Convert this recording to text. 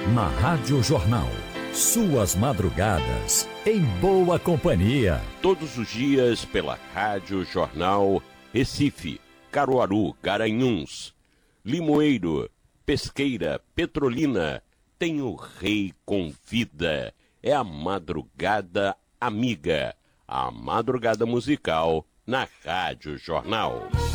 Na Rádio Jornal. Suas madrugadas em boa companhia. Todos os dias pela Rádio Jornal Recife, Caruaru, Garanhuns, Limoeiro, Pesqueira, Petrolina. Tem o Rei Convida. É a madrugada amiga. A madrugada musical na Rádio Jornal.